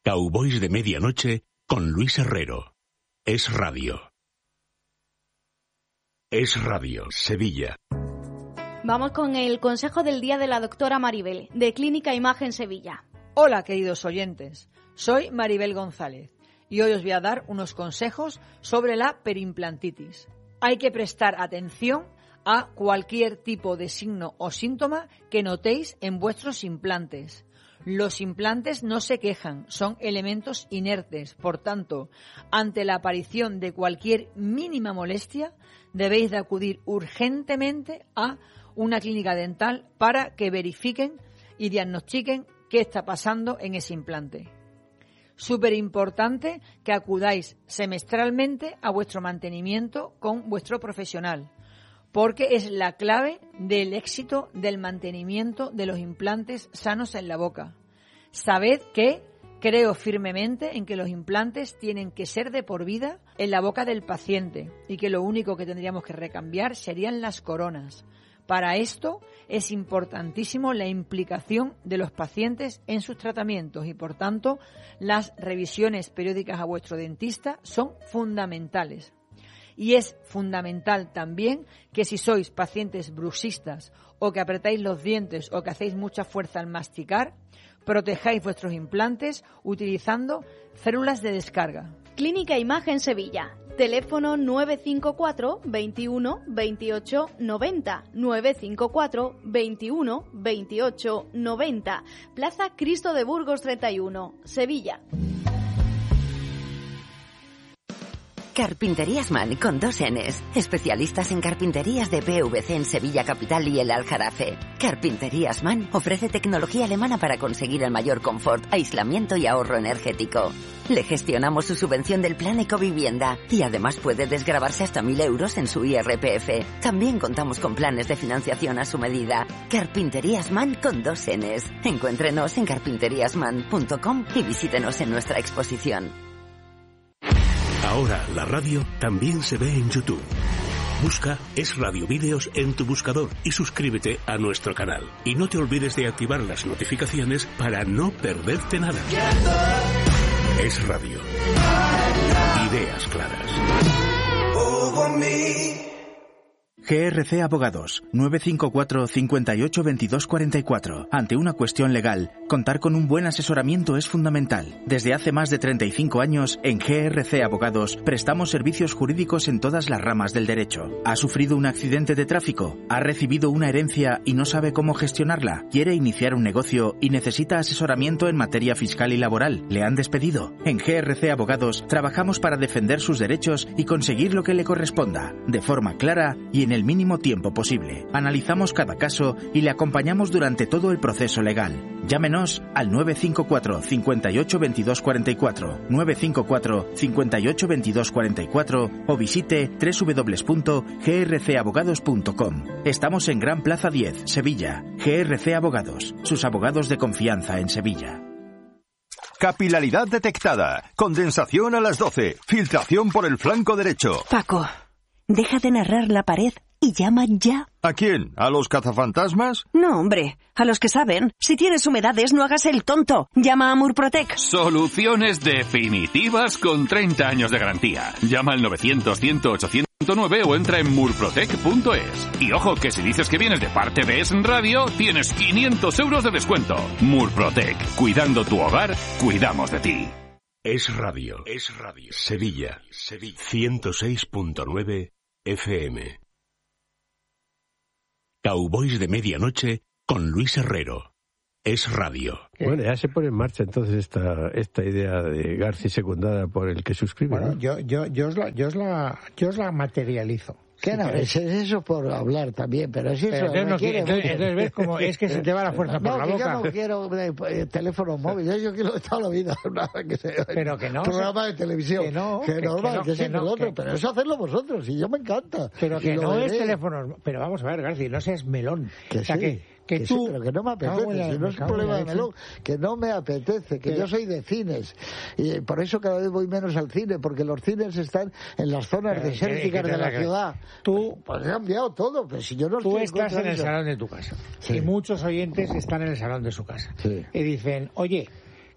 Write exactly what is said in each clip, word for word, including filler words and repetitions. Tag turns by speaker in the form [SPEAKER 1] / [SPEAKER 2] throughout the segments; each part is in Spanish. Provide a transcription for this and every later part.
[SPEAKER 1] Cowboys de Medianoche con Luis Herrero. Es Radio. Es Radio, Sevilla.
[SPEAKER 2] Vamos con el consejo del día de la doctora Maribel, de Clínica Imagen Sevilla.
[SPEAKER 3] Hola, queridos oyentes. Soy Maribel González y hoy os voy a dar unos consejos sobre la periimplantitis. Hay que prestar atención a cualquier tipo de signo o síntoma que notéis en vuestros implantes. Los implantes no se quejan, son elementos inertes. Por tanto, ante la aparición de cualquier mínima molestia, debéis de acudir urgentemente a una clínica dental para que verifiquen y diagnostiquen qué está pasando en ese implante. Súper importante que acudáis semestralmente a vuestro mantenimiento con vuestro profesional, porque es la clave del éxito del mantenimiento de los implantes sanos en la boca. Sabed que creo firmemente en que los implantes tienen que ser de por vida en la boca del paciente y que lo único que tendríamos que recambiar serían las coronas. Para esto es importantísimo la implicación de los pacientes en sus tratamientos y, por tanto, las revisiones periódicas a vuestro dentista son fundamentales. Y es fundamental también que si sois pacientes bruxistas o que apretáis los dientes o que hacéis mucha fuerza al masticar, protejáis vuestros implantes utilizando células de descarga.
[SPEAKER 2] Clínica Imagen Sevilla. Teléfono nueve cinco cuatro, veintiuno, veintiocho, noventa, nueve cinco cuatro, veintiuno, veintiocho, noventa. Plaza Cristo de Burgos treinta y uno, Sevilla.
[SPEAKER 4] Carpinterías Man con dos N's. Especialistas en carpinterías de P V C en Sevilla Capital y el Aljarafe. Carpinterías Man ofrece tecnología alemana para conseguir el mayor confort, aislamiento y ahorro energético. Le gestionamos su subvención del plan Ecovivienda y además puede desgravarse hasta mil euros en su I R P F. También contamos con planes de financiación a su medida. Carpinterías Man con dos N's. Encuéntrenos en carpinterías man punto com y visítenos en nuestra exposición.
[SPEAKER 1] Ahora la radio también se ve en YouTube. Busca Es Radio Vídeos en tu buscador y suscríbete a nuestro canal. Y no te olvides de activar las notificaciones para no perderte nada. Es Radio. Ideas claras.
[SPEAKER 5] G R C Abogados, nueve cinco cuatro, cinco ocho, veintidós cuarenta y cuatro. Ante una cuestión legal, contar con un buen asesoramiento es fundamental. Desde hace más de treinta y cinco años, en G R C Abogados, prestamos servicios jurídicos en todas las ramas del derecho. ¿Ha sufrido un accidente de tráfico? ¿Ha recibido una herencia y no sabe cómo gestionarla? ¿Quiere iniciar un negocio y necesita asesoramiento en materia fiscal y laboral? ¿Le han despedido? En G R C Abogados, trabajamos para defender sus derechos y conseguir lo que le corresponda, de forma clara y en el mínimo tiempo posible. Analizamos cada caso y le acompañamos durante todo el proceso legal. Llámenos al nueve cinco cuatro, cinco ocho, veintidós cuarenta y cuatro, nueve cinco cuatro, cinco ocho, veintidós cuarenta y cuatro o visite doble u doble u doble u punto g r c abogados punto com. Estamos en Gran Plaza diez, Sevilla. G R C Abogados, sus abogados de confianza en Sevilla.
[SPEAKER 6] Capilaridad detectada. Condensación a las doce. Filtración por el flanco derecho.
[SPEAKER 7] Paco, deja de narrar la pared y llama ya.
[SPEAKER 6] ¿A quién? ¿A los cazafantasmas?
[SPEAKER 7] No, hombre, a los que saben. Si tienes humedades, no hagas el tonto. Llama a Murprotec.
[SPEAKER 8] Soluciones definitivas con treinta años de garantía. Llama al novecientos, cien, ochocientos nueve o entra en murprotec punto es. Y ojo, que si dices que vienes de parte de Es Radio, tienes quinientos euros de descuento. Murprotec. Cuidando tu hogar, cuidamos de ti.
[SPEAKER 1] Es Radio. Es Radio. Sevilla. Sevilla. ciento seis punto nueve F M. Cowboys de Medianoche con Luis Herrero. Es Radio.
[SPEAKER 9] Bueno, ya se pone en marcha entonces esta esta idea de Garci secundada por el que suscribe.
[SPEAKER 10] Bueno,
[SPEAKER 9] ¿no?
[SPEAKER 10] yo, yo, yo, os la, yo, os la, yo os la materializo.
[SPEAKER 11] ¿Qué no? Es eso por hablar también, pero es eso.
[SPEAKER 10] Pero entonces, no quiere, entonces, entonces ves como es que se te va la fuerza por
[SPEAKER 11] no,
[SPEAKER 10] la
[SPEAKER 11] que
[SPEAKER 10] boca.
[SPEAKER 11] Yo no quiero eh, eh, teléfono móvil, yo quiero de toda la vida. Nada, que sea,
[SPEAKER 10] pero que no.
[SPEAKER 11] Programa de televisión.
[SPEAKER 10] Que no.
[SPEAKER 11] Que, que normal, que, no, que, que sí,
[SPEAKER 10] no,
[SPEAKER 11] el otro.
[SPEAKER 10] Que,
[SPEAKER 11] pero eso hacerlo vosotros, y yo me encanta.
[SPEAKER 10] Pero que no
[SPEAKER 11] veré.
[SPEAKER 10] es teléfono. Pero vamos a ver, García, no seas melón.
[SPEAKER 11] Que
[SPEAKER 10] o sea,
[SPEAKER 11] sí.
[SPEAKER 10] que, que,
[SPEAKER 11] que
[SPEAKER 10] tú...
[SPEAKER 11] sí, pero que no me apetece,
[SPEAKER 10] la,
[SPEAKER 11] si no es un problema de melón, que no me apetece, que pero... yo soy de cines, y por eso cada vez voy menos al cine, porque los cines están en las zonas pero, desérticas de la ciudad.
[SPEAKER 10] Tú,
[SPEAKER 11] pues he cambiado todo, pero si yo no
[SPEAKER 10] tú
[SPEAKER 11] estoy
[SPEAKER 10] estás en el
[SPEAKER 11] eso.
[SPEAKER 10] salón de tu casa, sí. Y muchos oyentes están en el salón de su casa,
[SPEAKER 11] sí.
[SPEAKER 10] Y dicen, oye,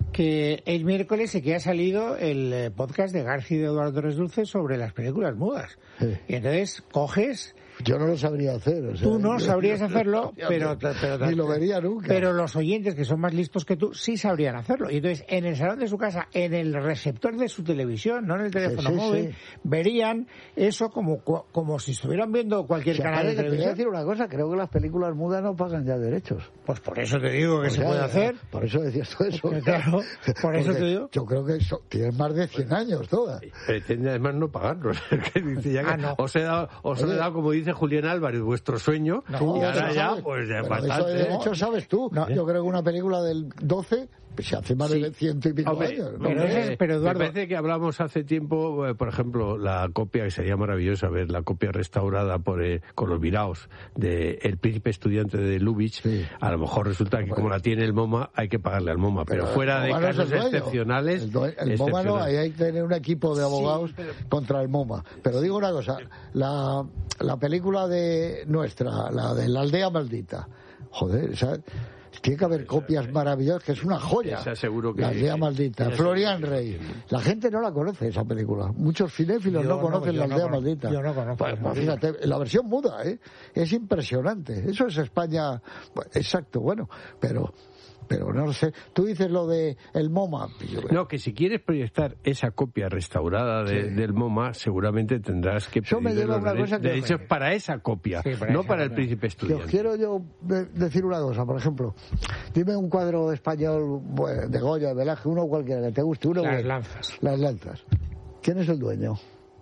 [SPEAKER 10] que es miércoles y que ha salido el podcast de García y de Eduardo Resdulce sobre las películas mudas. Sí. Y entonces coges...
[SPEAKER 11] Yo no lo sabría hacer. O sea,
[SPEAKER 10] tú no sabrías hacerlo, pero, pero,
[SPEAKER 11] ni lo vería nunca.
[SPEAKER 10] Pero los oyentes, que son más listos que tú, sí sabrían hacerlo. Y entonces, en el salón de su casa, en el receptor de su televisión, no en el teléfono sí, sí, móvil, sí. verían eso como, como si estuvieran viendo cualquier si canal de televisión.
[SPEAKER 11] Te voy a decir una cosa, creo que las películas mudas no pagan ya derechos.
[SPEAKER 10] Pues por eso te digo que o se sea, puede hacer.
[SPEAKER 11] Por eso decías todo eso.
[SPEAKER 10] Claro, por eso te digo.
[SPEAKER 11] Yo creo que eso, tienen más de cien años todas.
[SPEAKER 9] Pretende además no pagarlos. Dice, ya que ah, no. Os he dado, os he dado, como dice Julián Álvarez, vuestro sueño, no, y ahora ya, sabes. Pues ya bastante.
[SPEAKER 11] Eso de hecho sabes tú. No, yo creo que una película del doce se hace más sí. de ciento y pico hombre, años. ¿no?
[SPEAKER 9] Pero, es, pero Eduardo... Me parece que hablamos hace tiempo, eh, por ejemplo, la copia, que sería maravillosa ver, la copia restaurada por eh, con los viraos de El Príncipe Estudiante de Lubitsch. Sí. A lo mejor resulta que bueno. como la tiene el MoMA, hay que pagarle al MoMA. Pero, pero fuera de casos es excepcionales...
[SPEAKER 11] El, el MoMA no, ahí hay que tener un equipo de abogados sí, pero... contra el MoMA. Pero digo una cosa, la, la película de nuestra, la de La Aldea Maldita, joder, ¿sabes? Tiene que haber copias maravillosas, que es una joya.
[SPEAKER 9] Seguro que
[SPEAKER 11] La Aldea Maldita, Florian Rey. La gente no la conoce, esa película. Muchos cinéfilos yo no conocen no, La Aldea no Maldita.
[SPEAKER 10] Yo no conozco.
[SPEAKER 11] Pues, pues, fíjate, la versión muda, ¿eh? Es impresionante. Eso es España, exacto, bueno, pero... Pero no lo sé. Tú dices lo de el MoMA.
[SPEAKER 9] No, que si quieres proyectar esa copia restaurada de, sí. del MoMA, seguramente tendrás que pedir de los derechos de para esa copia, sí, para no esa para copia. El Príncipe Estudiante.
[SPEAKER 11] Yo quiero yo decir una cosa, por ejemplo. Dime un cuadro español bueno, de Goya, de Velázquez, uno cualquiera que te guste. Uno,
[SPEAKER 10] las
[SPEAKER 11] bueno,
[SPEAKER 10] lanzas.
[SPEAKER 11] Las lanzas. ¿Quién es el dueño?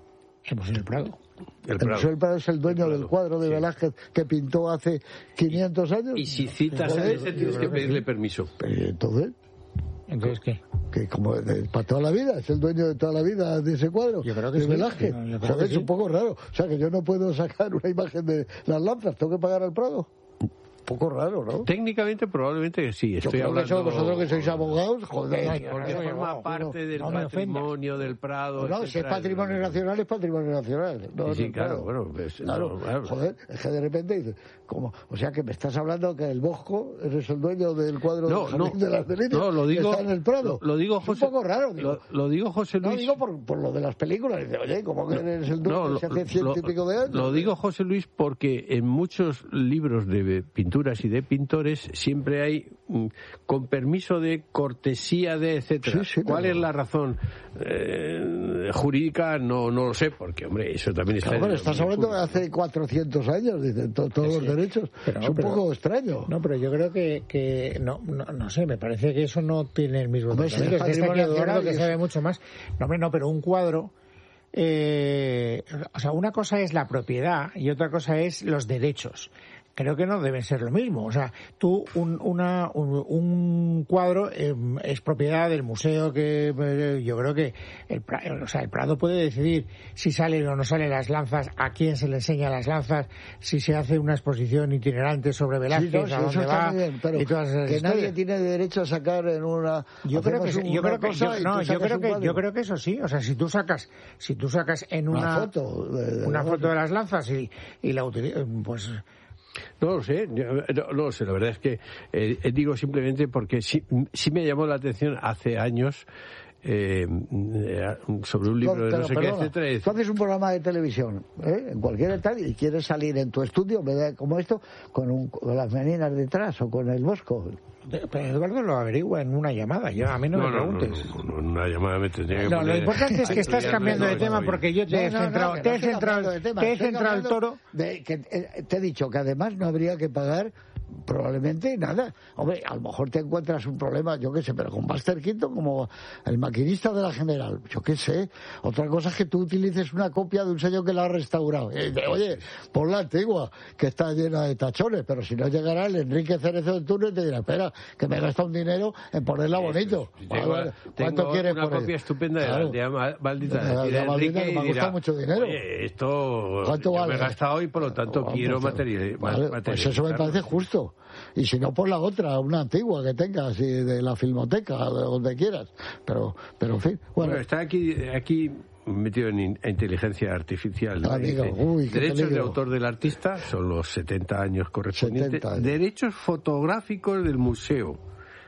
[SPEAKER 10] El Museo del Prado.
[SPEAKER 11] El, el Museo del Prado es el dueño el del cuadro de sí. Velázquez que pintó hace quinientos años.
[SPEAKER 9] Y si citas a ese tienes que pedirle permiso.
[SPEAKER 11] Pero entonces...
[SPEAKER 10] ¿Entonces qué?
[SPEAKER 11] Que como de, para toda la vida, es el dueño de toda la vida de ese cuadro,
[SPEAKER 10] yo creo que
[SPEAKER 11] de
[SPEAKER 10] sí.
[SPEAKER 11] Velázquez.
[SPEAKER 10] No, yo creo
[SPEAKER 11] Joder,
[SPEAKER 10] que
[SPEAKER 11] es
[SPEAKER 10] sí.
[SPEAKER 11] un poco raro. O sea, que yo no puedo sacar una imagen de las lanzas, tengo que pagar al Prado. Un poco raro, ¿no?
[SPEAKER 9] Técnicamente, probablemente que sí. Estoy
[SPEAKER 11] yo creo
[SPEAKER 9] hablando...
[SPEAKER 11] que vosotros que sois abogados, joder.
[SPEAKER 9] No, porque forma no, parte no, del no patrimonio del Prado.
[SPEAKER 11] No, no si es patrimonio nacional, es patrimonio nacional. No,
[SPEAKER 9] sí, sí
[SPEAKER 11] no,
[SPEAKER 9] claro, bueno. Pues,
[SPEAKER 11] claro,
[SPEAKER 9] no, claro.
[SPEAKER 11] Joder, es que de repente dices, ¿cómo? O sea, que me estás hablando que el Bosco eres el dueño del cuadro
[SPEAKER 9] no,
[SPEAKER 11] del
[SPEAKER 9] no,
[SPEAKER 11] de las Delicias
[SPEAKER 9] no, lo digo,
[SPEAKER 11] que está en el Prado.
[SPEAKER 9] Lo, lo digo, José,
[SPEAKER 11] es un poco raro, digo.
[SPEAKER 9] Lo, lo digo, José Luis.
[SPEAKER 11] No, digo por, por lo de las películas. Dice, oye, ¿cómo que eres el dueño
[SPEAKER 9] no,
[SPEAKER 11] que hace ciento y pico de años?
[SPEAKER 9] Lo digo, José Luis, porque en muchos libros de pinturas y de pintores siempre hay, con permiso de cortesía de, etcétera. Sí, sí, ¿Cuál pero... es la razón eh, jurídica? No no lo sé, porque, hombre, eso también está...
[SPEAKER 11] Claro, pero estás hablando de hace cuatrocientos años, dicen, to, todos sí, los derechos. Pero, es un pero, poco extraño.
[SPEAKER 10] No, pero yo creo que, que no, no, no sé, me parece que eso no tiene el mismo...
[SPEAKER 11] Hombre,
[SPEAKER 10] tratamiento.
[SPEAKER 11] Si
[SPEAKER 10] es
[SPEAKER 11] es
[SPEAKER 10] que está aquí Eduardo, que
[SPEAKER 11] es...
[SPEAKER 10] sabe mucho más. No, hombre, no, pero un cuadro... Eh, o sea, una cosa es la propiedad y otra cosa es los derechos. Creo que no deben ser lo mismo. O sea, tú, un, una, un, un cuadro eh, es propiedad del museo que eh, yo creo que el, o sea, el Prado puede decidir si salen o no salen las lanzas, a quién se le enseña las lanzas, si se hace una exposición itinerante sobre Velázquez, sí, no, sí, a dónde va,
[SPEAKER 11] bien, pero
[SPEAKER 10] y todas esas
[SPEAKER 11] que
[SPEAKER 10] historias.
[SPEAKER 11] Nadie tiene derecho a sacar en una...
[SPEAKER 10] Yo creo que, yo creo que, yo, no, yo creo que, yo creo que eso sí. O sea, si tú sacas, si tú sacas en una,
[SPEAKER 11] una foto, de, de
[SPEAKER 10] una foto de las lanzas y, y la utilizas, pues...
[SPEAKER 9] No lo sé, no, no lo sé, la verdad es que eh, digo simplemente porque sí, sí me llamó la atención hace años eh, sobre un libro no, de no sé perdona, qué, etcétera.
[SPEAKER 11] Tú haces un programa de televisión, ¿eh? en cualquier tal, y quieres salir en tu estudio, como esto, con, un, con las meninas detrás o con el Bosco.
[SPEAKER 10] Pero Eduardo lo averigua en una llamada, yo a mí no, no me preguntes.
[SPEAKER 9] No, no, no, en una llamada me tendría que
[SPEAKER 10] No,
[SPEAKER 9] poner...
[SPEAKER 10] lo importante es que estás cambiando de tema porque yo te he centrado, te he centrado, te he centrado el toro.
[SPEAKER 11] De, que, eh, te he dicho que además no habría que pagar probablemente nada. Hombre, a lo mejor te encuentras un problema, yo qué sé, pero con Buster Keaton como el maquinista de la General, yo qué sé. Otra cosa es que tú utilices una copia de un sello que la ha restaurado. Y dices, oye, pon la antigua, que está llena de tachones, pero si no llegará el Enrique Cerezo del turno y te dirá, espera, que me gasta un dinero en ponerla bonito.
[SPEAKER 9] Sí, tengo,
[SPEAKER 11] vale, ¿cuánto
[SPEAKER 9] tengo
[SPEAKER 11] quieres
[SPEAKER 9] una
[SPEAKER 11] por
[SPEAKER 9] copia
[SPEAKER 11] eso?
[SPEAKER 9] estupenda de
[SPEAKER 11] Claro.
[SPEAKER 9] la aldea maldita de,
[SPEAKER 11] de, de la maldita que me ha costado mucho dinero.
[SPEAKER 9] Oye, esto
[SPEAKER 11] ¿cuánto
[SPEAKER 9] yo
[SPEAKER 11] vale?
[SPEAKER 9] me he gastado y por lo tanto
[SPEAKER 11] oh,
[SPEAKER 9] quiero
[SPEAKER 11] pues,
[SPEAKER 9] material,
[SPEAKER 11] vale,
[SPEAKER 9] material.
[SPEAKER 11] Pues eso me parece justo. Y si no, por la otra, una antigua que tengas, y de la Filmoteca, de donde quieras. Pero, pero en fin. Bueno,
[SPEAKER 9] bueno está aquí, aquí metido en in- inteligencia artificial.
[SPEAKER 11] Ah, digo, uy,
[SPEAKER 9] derechos
[SPEAKER 11] peligro.
[SPEAKER 9] de autor del artista son los setenta años correspondientes.
[SPEAKER 11] setenta años.
[SPEAKER 9] Derechos fotográficos del museo.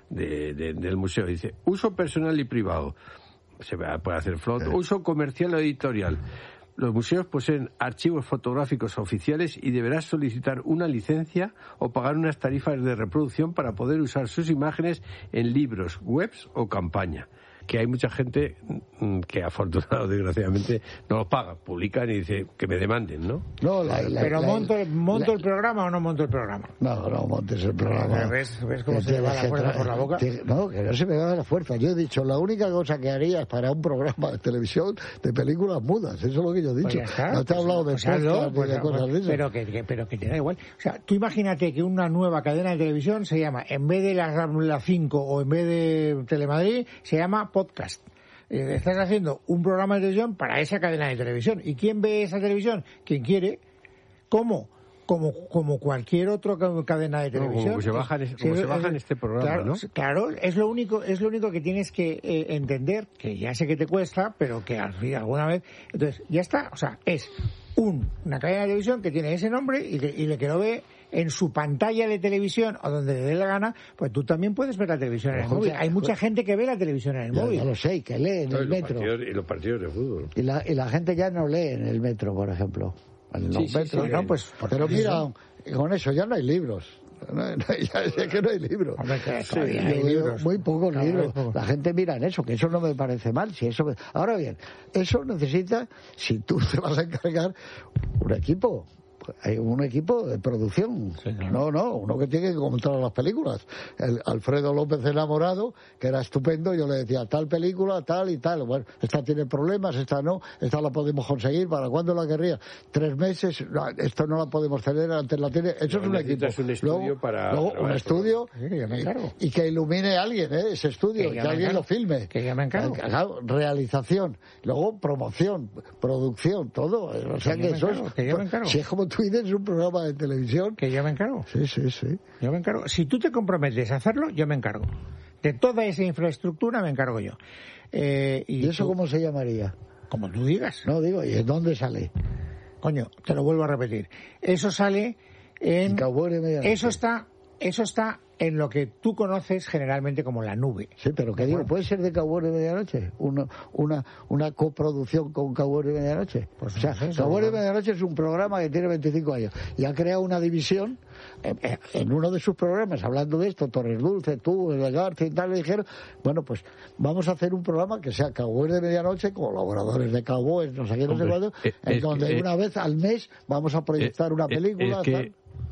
[SPEAKER 9] de, de, del museo. Dice, uso personal y privado. Se puede hacer flot. Uso comercial o editorial. Los museos poseen archivos fotográficos oficiales y deberás solicitar una licencia o pagar unas tarifas de reproducción para poder usar sus imágenes en libros, webs o campaña. Que hay mucha gente que afortunadamente, desgraciadamente, no los paga, publican y dice que me demanden, ¿no?
[SPEAKER 11] No, la, la,
[SPEAKER 10] pero
[SPEAKER 11] la,
[SPEAKER 10] monto, monto
[SPEAKER 11] la,
[SPEAKER 10] el programa o no monto el programa.
[SPEAKER 11] No, no montes el programa.
[SPEAKER 10] ¿Ves, ves cómo se le va la fuerza por la boca?
[SPEAKER 11] Te, no, que no se me va la fuerza. Yo he dicho, la única cosa que haría es para un programa de televisión de películas mudas. Eso es lo que yo he dicho. Pues está, no te he
[SPEAKER 10] pues,
[SPEAKER 11] hablado de
[SPEAKER 10] pues hazlo, pues,
[SPEAKER 11] de cosas
[SPEAKER 10] pues,
[SPEAKER 11] de esas.
[SPEAKER 10] Pero que, que, pero que te da igual. O sea, tú imagínate que una nueva cadena de televisión se llama, en vez de la, la cinco o en vez de Telemadrid, se llama Podcast. Estás haciendo un programa de televisión para esa cadena de televisión. ¿Y quién ve esa televisión? Quien quiere. ¿Cómo? Como, como cualquier otra cadena de televisión.
[SPEAKER 9] No, como se baja, en, como sí, se baja en este programa,
[SPEAKER 10] claro,
[SPEAKER 9] ¿no?
[SPEAKER 10] Claro, es lo único, es lo único que tienes que eh, entender, que ya sé que te cuesta, pero que al fin alguna vez. Entonces, ya está. O sea, es un, una cadena de televisión que tiene ese nombre y que, y le que lo ve en su pantalla de televisión o donde le dé la gana, pues tú también puedes ver la televisión en el móvil. Hay mucha gente que ve la televisión en el
[SPEAKER 11] ya,
[SPEAKER 10] móvil.
[SPEAKER 11] Ya lo sé, y que lee en
[SPEAKER 9] no,
[SPEAKER 11] el
[SPEAKER 9] y
[SPEAKER 11] metro.
[SPEAKER 9] Partidos, y los partidos de fútbol.
[SPEAKER 11] Y la, y la gente ya no lee en el metro, por ejemplo. En
[SPEAKER 9] sí,
[SPEAKER 11] los
[SPEAKER 9] sí,
[SPEAKER 11] metros,
[SPEAKER 9] sí,
[SPEAKER 11] ¿no?
[SPEAKER 9] sí.
[SPEAKER 11] Pues, pero mira, con eso ya no hay libros. No, no, ya sé que no hay libros.
[SPEAKER 10] Hombre, que
[SPEAKER 11] sí,
[SPEAKER 10] hay
[SPEAKER 11] yo
[SPEAKER 10] libros.
[SPEAKER 11] Veo muy pocos
[SPEAKER 10] claro,
[SPEAKER 11] libros.
[SPEAKER 10] poco.
[SPEAKER 11] La gente mira en eso, que eso no me parece mal. Si eso me... Ahora bien, eso necesita, si tú te vas a encargar, un equipo. Hay un equipo de producción. Sí, claro. No, no, uno que tiene que contar las películas. El Alfredo López Enamorado, que era estupendo, yo le decía, tal película, tal y tal. Bueno, esta tiene problemas, esta no, esta la podemos conseguir, ¿para cuándo la querría? Tres meses, no, esto no la podemos tener, antes la tiene. Eso no, es un equipo.
[SPEAKER 9] un estudio
[SPEAKER 11] luego,
[SPEAKER 9] para...
[SPEAKER 11] Luego, un estudio
[SPEAKER 10] sí, que yo me encargo.
[SPEAKER 11] Y, y que ilumine a alguien, ¿eh? Ese estudio, que, que alguien
[SPEAKER 10] encargo.
[SPEAKER 11] lo filme.
[SPEAKER 10] Que yo me encargo.
[SPEAKER 11] Realización, luego promoción, producción, todo. O sea que, que eso
[SPEAKER 10] encargo, es... Que yo me encargo.
[SPEAKER 11] Si es como tú dices, es un programa de televisión.
[SPEAKER 10] Que yo me encargo.
[SPEAKER 11] Sí, sí, sí.
[SPEAKER 10] Yo me encargo. Si tú te comprometes a hacerlo, yo me encargo. De toda esa infraestructura me encargo yo. Eh, ¿Y,
[SPEAKER 11] ¿Y eso
[SPEAKER 10] tú?
[SPEAKER 11] cómo se llamaría?
[SPEAKER 10] Como tú digas.
[SPEAKER 11] No, digo, ¿y en dónde sale?
[SPEAKER 10] Coño, te lo vuelvo a repetir. Eso sale en...
[SPEAKER 11] Cowboy de Medianoche.
[SPEAKER 10] Eso está, eso está en lo que tú conoces generalmente como la nube.
[SPEAKER 11] Sí, pero ¿qué digo? ¿Puede ser de Cowboy de Medianoche? Una, una, una coproducción con Cowboy de Medianoche. Pues o sea, no sé, Cowboy de Medianoche es un programa que tiene veinticinco años y ha creado una división en, en uno de sus programas, hablando de esto, Torres Dulce, tú, el García y tal, le dijeron, bueno, pues vamos a hacer un programa que sea Cowboy de Medianoche, colaboradores de Cowboys, no sé qué, no sé cuándo,
[SPEAKER 9] eh,
[SPEAKER 11] en donde
[SPEAKER 9] que,
[SPEAKER 11] una eh, vez al mes vamos a proyectar eh, una película.
[SPEAKER 9] Es que...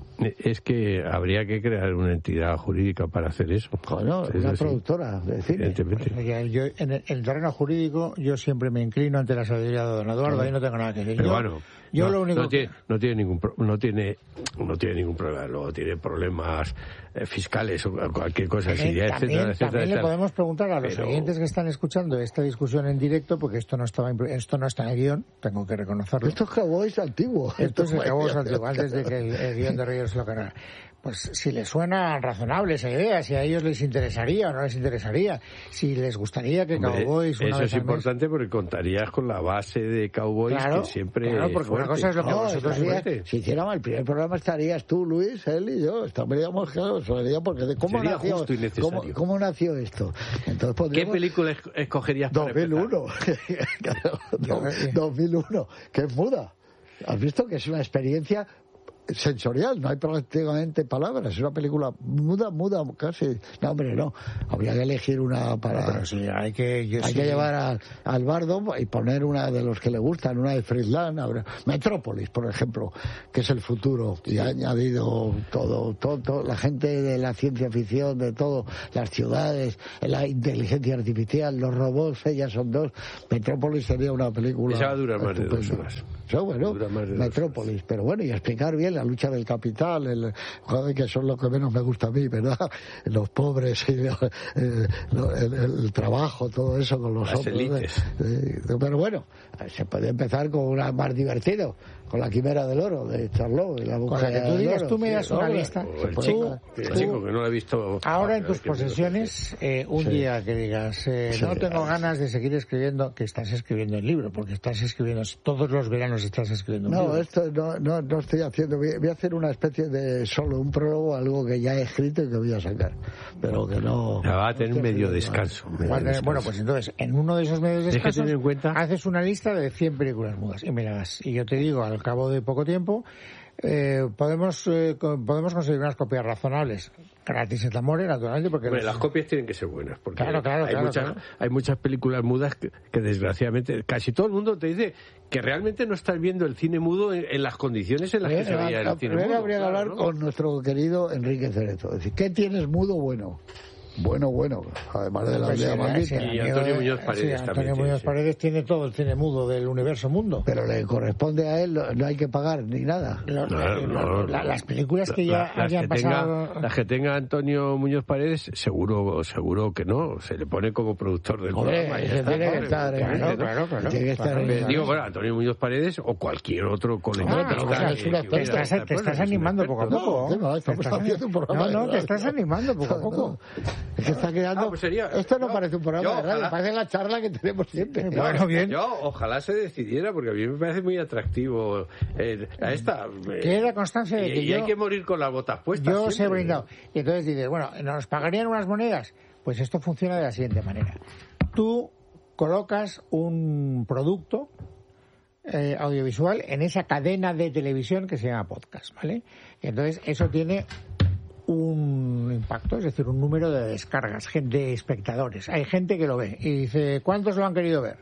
[SPEAKER 9] Es que habría que crear una entidad jurídica para hacer eso.
[SPEAKER 11] Bueno, es una productora de cine.
[SPEAKER 10] Pues, yo, en el, en el terreno jurídico, yo siempre me inclino ante la sabiduría de don Eduardo, ahí no tengo nada que decir.
[SPEAKER 9] Pero
[SPEAKER 10] yo,
[SPEAKER 9] bueno,
[SPEAKER 10] yo
[SPEAKER 9] no,
[SPEAKER 10] lo único
[SPEAKER 9] no tiene, no tiene ningún no tiene no tiene ningún problema, luego tiene problemas eh, fiscales o cualquier cosa así,
[SPEAKER 10] también,
[SPEAKER 9] etcétera,
[SPEAKER 10] también,
[SPEAKER 9] etcétera,
[SPEAKER 10] también
[SPEAKER 9] etcétera.
[SPEAKER 10] le podemos preguntar a los
[SPEAKER 9] Pero...
[SPEAKER 10] oyentes que están escuchando esta discusión en directo, porque esto no estaba esto no está en el guión, tengo que reconocerlo.
[SPEAKER 11] Esto es Cowboys antiguo.
[SPEAKER 10] Esto es el Cowboys antiguo, antes de que el, el guión de Ríos lo ganara. Pues si les suena razonable esa idea, si a ellos les interesaría o no les interesaría, si les gustaría que Cowboys...
[SPEAKER 9] Eso es importante porque contarías con la base de Cowboys,
[SPEAKER 10] claro,
[SPEAKER 9] que siempre
[SPEAKER 10] claro, porque
[SPEAKER 9] fuerte.
[SPEAKER 10] una cosa es lo que
[SPEAKER 11] no,
[SPEAKER 10] vosotros...
[SPEAKER 11] Estaría, si hiciéramos el primer programa estarías tú, Luis, él y yo. Estaríamos, claro, sería porque de cómo
[SPEAKER 9] Sería
[SPEAKER 11] nació,
[SPEAKER 9] justo y necesario.
[SPEAKER 11] ¿cómo, cómo nació esto? Entonces, podríamos...
[SPEAKER 9] ¿Qué película escogerías para
[SPEAKER 11] dos mil uno. Claro, dos mil uno, que es muda. ¿Has visto que es una experiencia sensorial? No hay prácticamente palabras, es una película muda, muda casi. No, hombre, no. Habría que elegir una para...
[SPEAKER 10] Pero sí, hay que, yo
[SPEAKER 11] hay
[SPEAKER 10] sí.
[SPEAKER 11] que llevar a, al bardo y poner una de los que le gustan, una de Friedland, Metrópolis, por ejemplo, que es el futuro, y ha añadido todo, todo, todo, la gente de la ciencia ficción, de todo, las ciudades, la inteligencia artificial, los robots, ellas son dos. Metrópolis sería una película...
[SPEAKER 9] Esa va a durar más de dos horas.
[SPEAKER 11] So, bueno, Metrópolis, pero bueno, y explicar bien la lucha del capital, el, joder, que son lo que menos me gusta a mí, ¿verdad? Los pobres, y el, el, el, el trabajo, todo eso con los
[SPEAKER 9] Las
[SPEAKER 11] otros.
[SPEAKER 9] élites.
[SPEAKER 11] Eh, pero bueno, se puede empezar con una más divertido, con la quimera del oro de Charlot. Y la
[SPEAKER 10] con la que tú digas, tú me das una lista.
[SPEAKER 9] El
[SPEAKER 10] tú,
[SPEAKER 9] chico,
[SPEAKER 10] tú,
[SPEAKER 9] el chico que no lo he visto.
[SPEAKER 10] Ahora en tus posesiones, eh, un sí. día que digas, eh, sí. no tengo ganas de seguir escribiendo, que estás escribiendo el libro, porque estás escribiendo, todos los veranos estás escribiendo un
[SPEAKER 11] no,
[SPEAKER 10] libro.
[SPEAKER 11] Esto, no, no, no estoy haciendo voy, voy a hacer una especie de solo un prólogo, algo que ya he escrito y que voy a sacar, pero que no...
[SPEAKER 9] Ya va a tener no medio descanso. Medio
[SPEAKER 10] bueno,
[SPEAKER 9] descanso.
[SPEAKER 10] Bueno, pues entonces, en uno de esos medios descansos,
[SPEAKER 9] en cuenta...
[SPEAKER 10] haces una lista de cien películas mudas y me la das. Y yo te digo, al cabo de poco tiempo, eh, podemos eh, podemos conseguir unas copias razonables. Gratis en Zamora, naturalmente, porque...
[SPEAKER 9] Bueno, las copias tienen que ser buenas, porque
[SPEAKER 10] claro, claro,
[SPEAKER 9] hay,
[SPEAKER 10] claro,
[SPEAKER 9] muchas,
[SPEAKER 10] claro.
[SPEAKER 9] hay muchas películas mudas que, que desgraciadamente casi todo el mundo te dice que realmente no estás viendo el cine mudo en, en las condiciones en las que eh, se veía el cine
[SPEAKER 11] mudo.
[SPEAKER 9] Habría
[SPEAKER 11] Habría que hablar ¿no? con nuestro querido Enrique Cerezo. Es decir, ¿qué tienes mudo bueno? Bueno, bueno, además de la
[SPEAKER 10] pues
[SPEAKER 11] aldea
[SPEAKER 10] sí,
[SPEAKER 11] maldita.
[SPEAKER 9] Sí, y Antonio Muñoz Paredes
[SPEAKER 10] sí,
[SPEAKER 9] también.
[SPEAKER 10] Antonio Muñoz
[SPEAKER 9] sí.
[SPEAKER 10] Paredes tiene todo el cine mudo del universo mundo.
[SPEAKER 11] Pero le corresponde a él, no hay que pagar ni nada.
[SPEAKER 10] No,
[SPEAKER 9] no,
[SPEAKER 10] no,
[SPEAKER 9] no,
[SPEAKER 10] la,
[SPEAKER 9] no.
[SPEAKER 10] las películas que ya
[SPEAKER 9] la,
[SPEAKER 10] hayan
[SPEAKER 9] las que
[SPEAKER 10] pasado...
[SPEAKER 9] Tenga, las que tenga Antonio Muñoz Paredes, seguro seguro que no. Se le pone como productor del
[SPEAKER 11] Hombre,
[SPEAKER 9] programa.
[SPEAKER 11] ese tiene que estar...
[SPEAKER 10] Claro, claro, claro.
[SPEAKER 11] Tiene que estar
[SPEAKER 10] claro,
[SPEAKER 11] claro.
[SPEAKER 9] Digo, bueno, Antonio Muñoz Paredes o cualquier otro colectivo.
[SPEAKER 10] Ah, o sea,
[SPEAKER 11] es una
[SPEAKER 10] te estás, te estás animando poco a poco.
[SPEAKER 11] No, no, estamos haciendo un programa.
[SPEAKER 10] No, no, te estás animando poco a poco.
[SPEAKER 11] Es que está quedando...
[SPEAKER 9] Ah, pues sería...
[SPEAKER 11] Esto no
[SPEAKER 9] yo,
[SPEAKER 11] parece un programa
[SPEAKER 9] yo,
[SPEAKER 11] de radio,
[SPEAKER 9] ojalá...
[SPEAKER 11] parece la charla que tenemos siempre.
[SPEAKER 10] Yo, bueno, bien.
[SPEAKER 9] Yo ojalá se decidiera, porque a mí me parece muy atractivo eh, a esta... Eh,
[SPEAKER 10] Queda constancia de que
[SPEAKER 9] y,
[SPEAKER 10] yo...
[SPEAKER 9] y hay que morir con las botas puestas.
[SPEAKER 10] Yo os he
[SPEAKER 9] siempre.
[SPEAKER 10] brindado. Y entonces dices, bueno, ¿nos pagarían unas monedas? Pues esto funciona de la siguiente manera. Tú colocas un producto eh, audiovisual en esa cadena de televisión que se llama podcast, ¿vale? Y entonces eso tiene un impacto, es decir, un número de descargas, de espectadores. Hay gente que lo ve y dice, ¿cuántos lo han querido ver?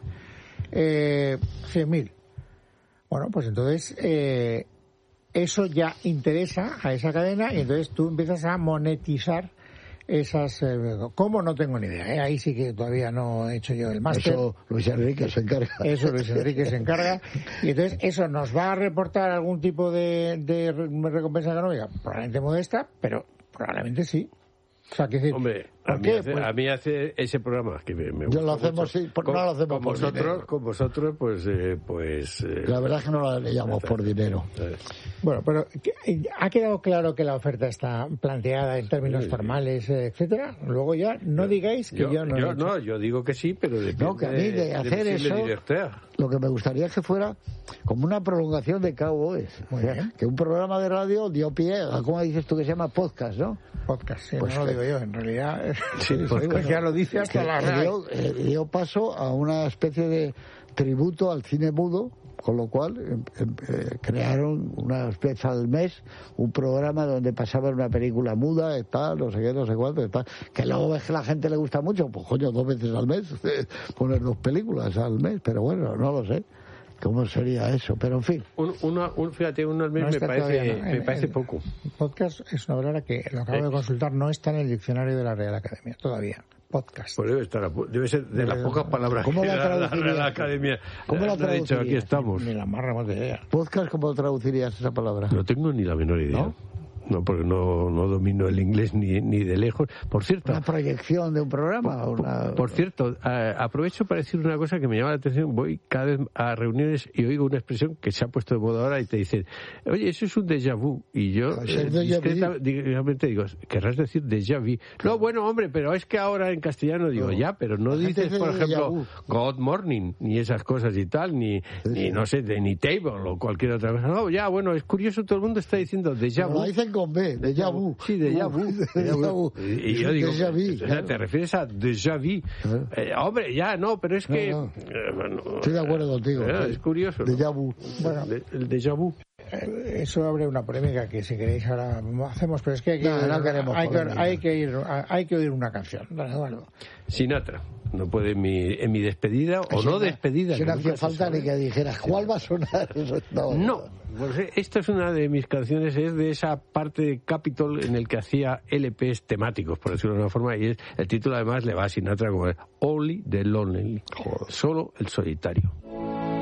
[SPEAKER 10] Eh, cien mil. Bueno, pues entonces eh, eso ya interesa a esa cadena y entonces tú empiezas a monetizar esas... Eh, ¿Cómo? No tengo ni idea. ¿eh? Ahí sí que todavía no he hecho yo el máster.
[SPEAKER 11] Eso Luis Enrique se encarga.
[SPEAKER 10] Eso Luis Enrique se encarga. Y entonces eso nos va a reportar algún tipo de, de recompensa económica, probablemente modesta, pero probablemente sí. O sea, que decir,
[SPEAKER 9] Hombre, a mí, hace, a mí hace ese programa que me, me gusta
[SPEAKER 11] Yo lo hacemos,
[SPEAKER 9] mucho.
[SPEAKER 11] sí, por,
[SPEAKER 9] con,
[SPEAKER 11] no lo hacemos
[SPEAKER 9] con
[SPEAKER 11] por
[SPEAKER 9] vosotros,
[SPEAKER 11] dinero.
[SPEAKER 9] Con vosotros, pues... Eh, pues eh,
[SPEAKER 11] la verdad es que no lo leíamos por dinero.
[SPEAKER 10] Bueno, pero ¿ha quedado claro que la oferta está planteada en términos
[SPEAKER 9] sí,
[SPEAKER 10] formales, etcétera? Luego ya no digáis que
[SPEAKER 9] yo,
[SPEAKER 10] yo no...
[SPEAKER 9] Yo, no, yo digo que sí, pero depende
[SPEAKER 11] no, que a mí de, de hacer
[SPEAKER 9] de
[SPEAKER 11] eso...
[SPEAKER 9] directea.
[SPEAKER 11] Lo que me gustaría es que fuera como una prolongación de Cowboys. O sea, que un programa de radio dio pie a, ¿cómo dices tú que se llama? Podcast, ¿no?
[SPEAKER 10] Podcast, sí,
[SPEAKER 11] pues
[SPEAKER 10] no
[SPEAKER 11] que,
[SPEAKER 10] lo digo yo, en realidad.
[SPEAKER 11] Sí, podcast,
[SPEAKER 10] ya lo dice hasta
[SPEAKER 11] que,
[SPEAKER 10] la
[SPEAKER 11] que dio, eh, dio paso a una especie de tributo al cine mudo, con lo cual eh, eh, crearon una vez al mes un programa donde pasaban una película muda, tal, no sé qué, no sé cuánto, tal, que luego ves que a la gente le gusta mucho, pues coño, dos veces al mes, eh, poner dos películas al mes, pero bueno, no lo sé. ¿Cómo sería eso? Pero en fin.
[SPEAKER 9] Un, una, un, fíjate, uno al mes no me parece, no. me el, parece
[SPEAKER 10] el,
[SPEAKER 9] poco.
[SPEAKER 10] El podcast es una palabra que lo acabo eh. de consultar, no está en el diccionario de la Real Academia todavía. Podcast.
[SPEAKER 9] Pues debe estar, debe ser de las pocas palabras
[SPEAKER 11] ¿Cómo
[SPEAKER 9] que
[SPEAKER 11] la,
[SPEAKER 9] la, la Real Academia
[SPEAKER 11] ¿Cómo la
[SPEAKER 9] ha dicho, aquí estamos.
[SPEAKER 10] Ni la más remota idea.
[SPEAKER 11] ¿Podcast cómo traducirías esa palabra?
[SPEAKER 9] No tengo ni la menor idea. ¿No? No, porque no, no domino el inglés ni, ni de lejos. Por cierto...
[SPEAKER 11] ¿Una proyección de un programa?
[SPEAKER 9] Por,
[SPEAKER 11] una...
[SPEAKER 9] por cierto, a, aprovecho para decir una cosa que me llama la atención. Voy cada vez a reuniones y oigo una expresión que se ha puesto de moda ahora y te dicen, oye, eso es un déjà vu. Y yo eh, discretamente digo, querrás decir déjà vu. No, bueno, hombre, pero es que ahora en castellano digo, no. ya, pero no la dices, por ejemplo, God morning, ni esas cosas y tal, ni, sí, ni sí. no sé, de, ni table o cualquier otra cosa. No, ya, bueno, es curioso, todo el mundo está diciendo déjà vu.
[SPEAKER 11] Con B, déjà vu.
[SPEAKER 9] Sí, déjà vu. Déjà vu. Y, y yo digo, déjà vu, claro. O sea, ¿te refieres a déjà vu? Claro. Eh, hombre, ya, no, pero es que...
[SPEAKER 11] No, no. Eh, bueno, Estoy de acuerdo contigo.
[SPEAKER 9] Eh, es curioso.
[SPEAKER 11] Déjà vu.
[SPEAKER 10] Bueno,
[SPEAKER 9] el déjà vu.
[SPEAKER 10] Eso abre una polémica que si queréis ahora hacemos, pero es que hay que,
[SPEAKER 11] no, no queremos
[SPEAKER 10] hay, que hay que ir, hay que oír una canción. Vale, vale.
[SPEAKER 9] Sinatra. No puede en mi, en mi despedida o no despedida.
[SPEAKER 11] Si no hacía falta ni que dijeras cuál va a sonar. Eso no,
[SPEAKER 9] no, pues esta es una de mis canciones, es de esa parte de Capitol en el que hacía L Pes temáticos, por decirlo de una forma, y es, el título además le va a Sinatra como Only the Lonely, Joder. Solo el solitario.